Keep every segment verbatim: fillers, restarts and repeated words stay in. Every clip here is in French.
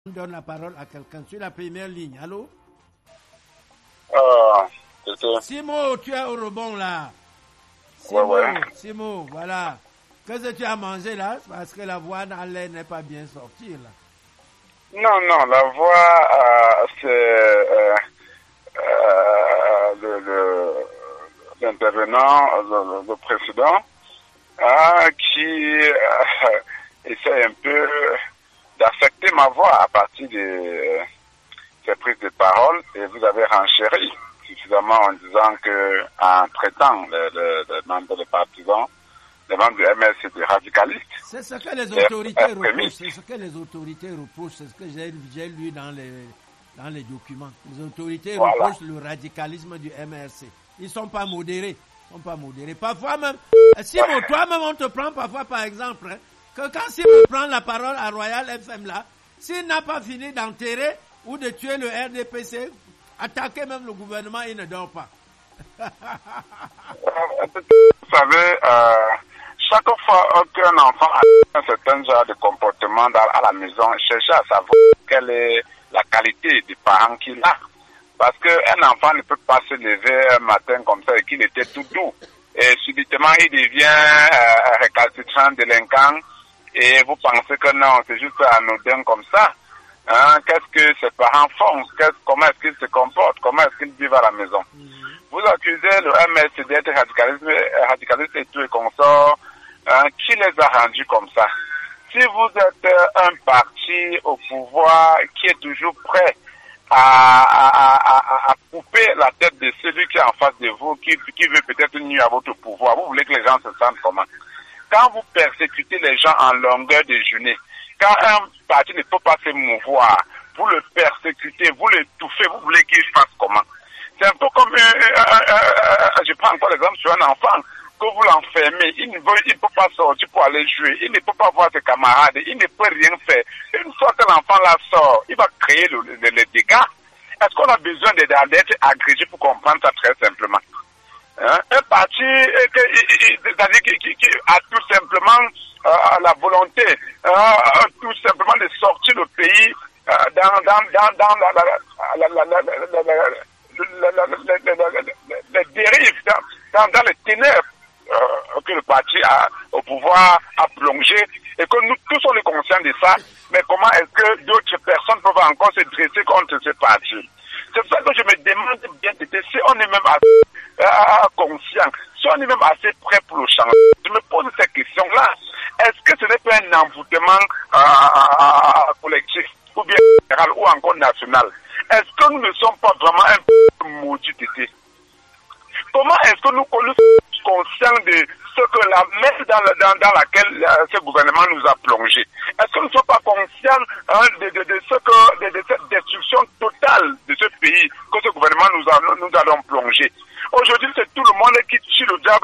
On donne la parole à quelqu'un sur la première ligne. Allô? Euh, Simo, tu es au rebond là. Simo, ouais, ouais. Simo, voilà. Qu'est-ce que tu as mangé là? Parce que la voix dans l'air n'est pas bien sortie là. Non, non, la voix, euh, c'est euh, euh, le, le, l'intervenant, le, le précédent, euh, qui euh, essaie un peu d'affecter ma voix à partir de euh, ces prises de parole, et vous avez renchéri suffisamment en disant que en traitant les, les, les membres des partisans, les membres du M S C des radicalistes. C'est ce que les autorités reprochent, c'est ce que les autorités reprochent, c'est ce que j'ai, j'ai lu dans les, dans les documents. Les autorités voilà. reprochent le radicalisme du M R C. Ils sont pas modérés, ils sont pas modérés. Parfois même, si ouais. toi-même on te prend parfois par exemple, hein, que quand Simon prend la parole à Royal F M là, s'il n'a pas fini d'enterrer ou de tuer le R D P C, attaquer même le gouvernement, il ne dort pas. Vous savez, euh, chaque fois qu'un enfant a un certain genre de comportement dans, à la maison, chercher à savoir quelle est la qualité des parents qu'il a. Parce qu'un enfant ne peut pas se lever un matin comme ça et qu'il était tout doux. Et subitement, il devient euh, récalcitrant, délinquant. Et vous pensez que non, c'est juste anodin comme ça. Hein, qu'est-ce que ses parents font? Qu'est-ce, comment est-ce qu'ils se comportent? Comment est-ce qu'ils vivent à la maison? Mm-hmm. Vous accusez le M S C d'être radicaliste, radicaliste et tout et consort. Hein, qui les a rendus comme ça? Si vous êtes un parti au pouvoir qui est toujours prêt à, à, à, à couper la tête de celui qui est en face de vous, qui, qui veut peut-être nuire à votre pouvoir, vous voulez que les gens se sentent comment? Quand vous persécutez les gens en longueur de journée, quand un parti ne peut pas se mouvoir, vous le persécutez, vous l'étouffez, vous voulez qu'il fasse comment? C'est un peu comme, euh, euh, euh, euh, je prends encore l'exemple sur un enfant, que vous l'enfermez, il ne veut, il ne peut pas sortir pour aller jouer, il ne peut pas voir ses camarades, il ne peut rien faire. Une fois que l'enfant là sort, il va créer le, le, les dégâts. Est-ce qu'on a besoin d'être agrégé pour comprendre ça très simplement? Hein? Un parti euh, qui, qui, qui, qui a tout simplement euh, la volonté, euh, tout simplement de sortir le pays euh, dans, dans, dans, dans la, la, la, la, la, la, la, les dérives, dans, dans, dans les ténèbres euh, que le parti a, au pouvoir a plongé, et que nous tous on est conscients de ça, mais comment est-ce que d'autres personnes peuvent encore se dresser contre ce parti? C'est pour ça que je me demande bien, si on est même assez euh, conscient, si on est même assez prêt pour le changement, je me pose cette question-là. Est-ce que ce n'est pas un envoûtement euh, collectif, ou bien général, ou encore national? Est-ce que nous ne sommes pas vraiment un peu maudits d'été? Comment est-ce que nous sommes conscients de ce que la mer dans, dans, dans laquelle euh, ce gouvernement nous a plongé? Est-ce que nous ne sommes pas conscients hein, de, de, de ce que de, de cette destruction totale de ce pays que ce gouvernement nous a nous allons plonger? Aujourd'hui, c'est tout le monde qui tue le diable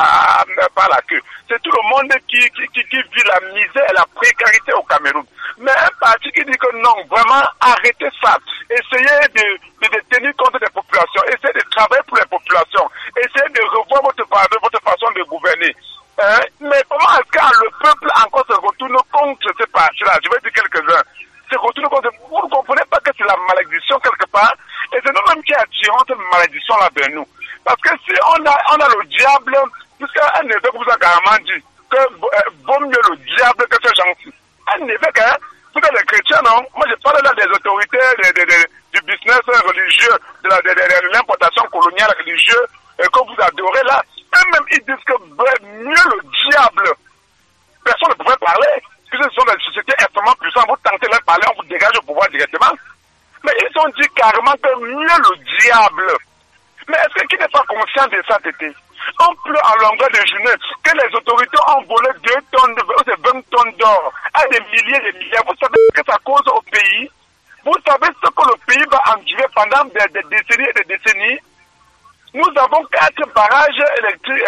par la queue. C'est tout le monde qui, qui, qui, qui vit la misère et la précarité au Cameroun. Mais un parti qui dit que non, vraiment, arrêtez ça. Essayez de, de, de tenir compte des populations. Essayez de travailler pour les populations. Essayez de revoir votre, votre façon de gouverner. Hein? Mais comment est-ce que le peuple encore se retourne contre ce parti-là? Je vais dire quelques-uns. Se retourne contre... Vous ne comprenez pas que c'est la malédiction quelque part? Et c'est nous-mêmes qui attirons cette malédiction-là de nous. Parce que si on a, on a le diable, puisqu'un évêque vous a carrément dit que euh, vaut mieux le diable que ce gentil. Un évêque, hein, vous êtes des chrétiens, non? Moi, je parle là des autorités de, de, de, du business religieux, de, la, de, de, de l'importation coloniale religieuse euh, que vous adorez là. Eux-mêmes, ils disent que mieux le diable. Personne ne pourrait parler. Puisque ce sont des sociétés extrêmement puissantes. Vous tentez de leur parler, on vous dégage le pouvoir directement. Mais ils ont dit carrément que mieux le diable. Mais est-ce que qui n'est pas conscient de ça, Tété? On pleut en longueur de journée que les autorités ont volé deux tonnes, de, vingt tonnes d'or à des milliers et des milliards. Vous savez ce que ça cause au pays? Vous savez ce que le pays va endurer pendant des, des décennies et des décennies? Nous avons quatre barrages électriques,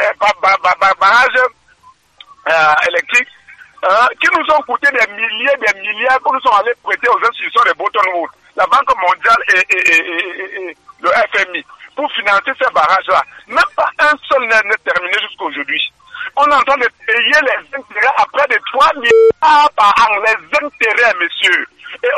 euh, barrages euh, électriques euh, qui nous ont coûté des milliers et des milliards que nous sommes allés prêter aux institutions de Bretton Woods, la Banque mondiale et, et, et, et, et le F M I. pour financer ces barrages-là. Même pas un seul n'est terminé jusqu'à aujourd'hui. On est en train de payer les intérêts à près de trois milliards par an, les intérêts, messieurs. Et